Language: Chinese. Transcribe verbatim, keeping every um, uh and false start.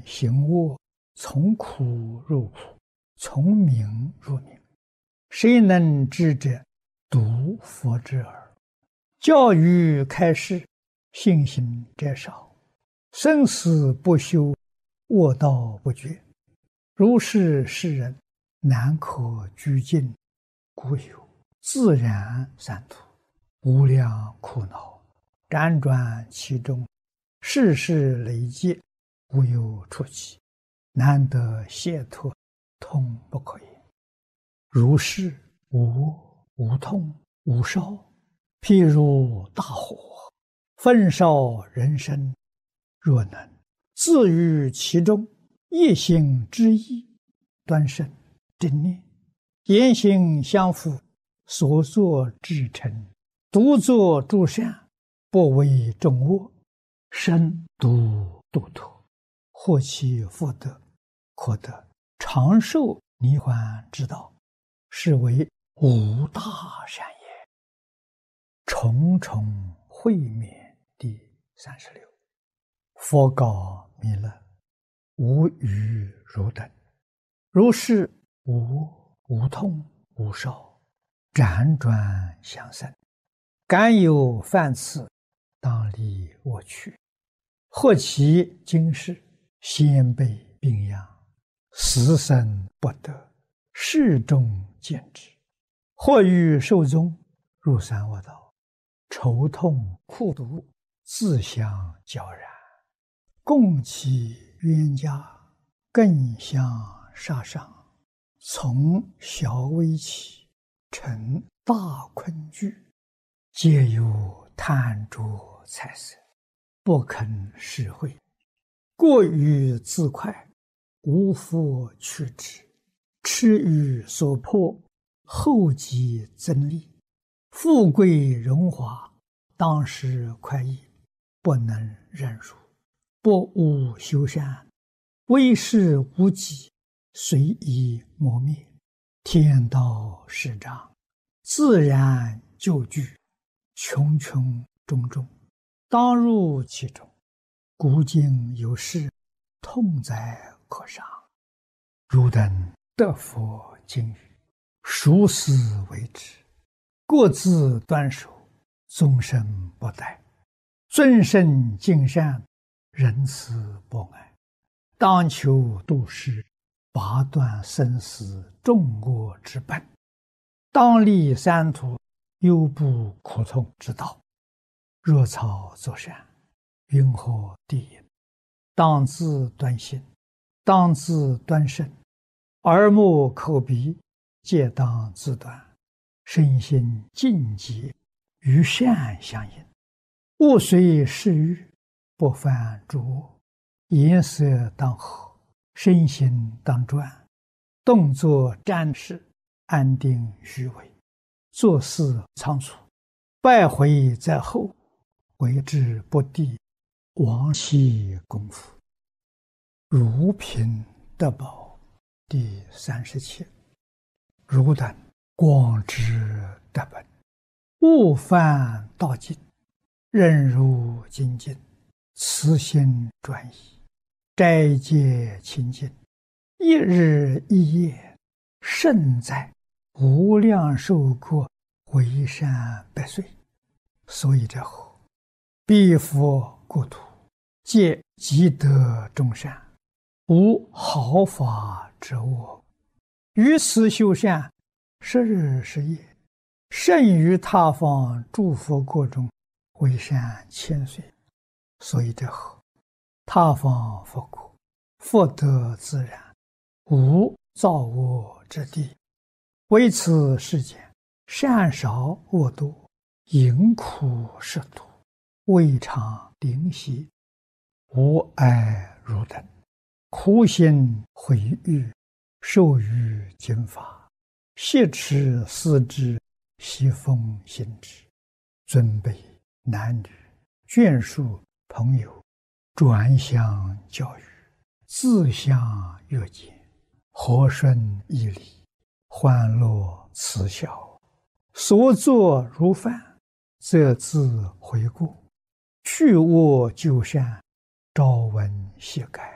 行恶，从苦入苦，从名入名。谁能知者，独佛之耳。教育开示，信行者少。生死不休，卧道不绝。如是世人，难可居尽。故有自然三途，无量苦恼，辗转其中，世事累劫，无有出期，难得解脱，痛不可言。如是无无痛无烧，譬如大火，焚烧人身。若能自于其中，一心之意，端慎正念，言行相符，所作至诚，独作诸善，不为众恶，身独度脱，获其福德，可得长寿涅槃之道，是为无大善也。重重会面第三十六。佛告弥勒：无余汝等，如是无无痛无烧，辗转相生，敢有犯次，当离我去。或其今世，先辈病殃，死生不得，世众见之。或欲寿终，入三恶道，愁痛苦毒，自相交然。共其冤家，更相杀伤。从小微起，成大困惧，皆有贪着财色，不肯实惠。过于自快，无复取之。痴于所迫，后继增利。富贵荣华，当时快意，不能忍辱。不务修善，为事无己，随意磨灭。天道始长，自然就具，穷穷种种，当入其中。古今有事，痛哉可伤。汝等得佛经语，熟思为之，各自端守，终身不殆。尊圣敬善，仁慈博爱，当求度世，拔断生死众恶之本，当立三途，忧怖苦痛之道。若草作善，云何地也？当自端心，当自端身，耳目口鼻，皆当自端。身心净洁，与善相应。勿随世欲，不犯诸恶。颜色当和，身心当专。动作瞻视，安定虚伪。做事仓促，败毁在后。为之不第，亡其功夫。如贫得宝第三十七。汝等广知得本，勿犯道尽，忍辱精进，慈心专一，斋戒清净，一日一夜，胜在无量寿国，为善百岁。所以者后，彼佛国土，皆积德众善，无毫发之恶。于此修善，十日十夜，胜于他方诸佛国中，为善千岁。所以者后，他方佛国，福德自然，无造恶之地。为此世间，善少恶多，淫苦食毒，未尝灵犀。无爱汝等，苦心毁誉，受于经法，挟持思之，悉奉行之。尊卑男女，眷属朋友，转相教育，自相约见，和顺义理，欢乐慈孝。所作如犯，则自悔过，去恶就善，朝闻夕改。